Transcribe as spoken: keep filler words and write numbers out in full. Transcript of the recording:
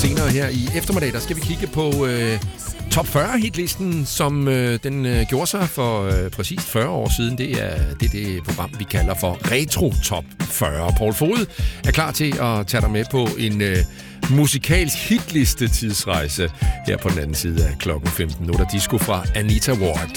senere her i eftermiddag, der skal vi kigge på øh, top fyrre hitlisten, som øh, den øh, gjorde sig for øh, præcis fyrre år siden. Det er, det er det program, vi kalder for Retro Top fyrre. Paul Fod er klar til at tage dig med på en øh, musikalsk hitliste tidsrejse her på den anden side af klokken femten. Nu er der disco fra Anita Ward.